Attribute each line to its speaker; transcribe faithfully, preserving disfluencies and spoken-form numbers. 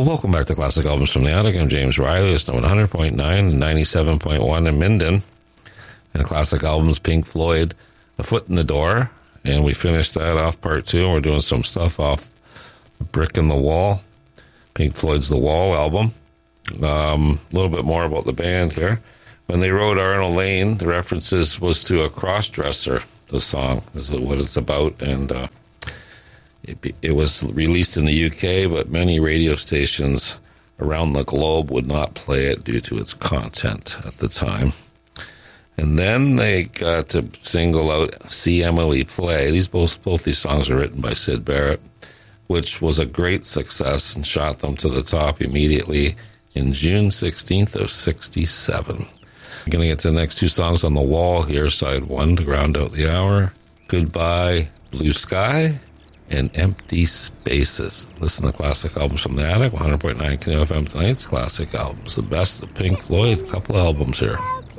Speaker 1: Well, welcome back to Classic Albums from the Attic. I'm James Riley. It's one hundred point nine and ninety-seven point one in Minden. And Classic Albums, Pink Floyd, A Foot in the Door. And we finished that off part two. And we're doing some stuff off Brick in the Wall, Pink Floyd's The Wall album. Um, a little bit more about the band here. When they wrote Arnold Lane, the references was to a cross-dresser, the song, is what it's about. And uh, it, it was released in the U K, but many radio stations around the globe would not play it due to its content at the time. And then they got to single out See Emily Play. These both, both these songs are written by Syd Barrett, which was a great success and shot them to the top immediately in June sixteenth of sixty-seven. We're going to get to the next two songs on the wall here, side one to round out the hour. Goodbye, Blue Sky, and Empty Spaces. Listen to Classic Albums from the Attic, one hundred point nine K F M tonight's Classic Albums. The best of Pink Floyd, a couple of albums here.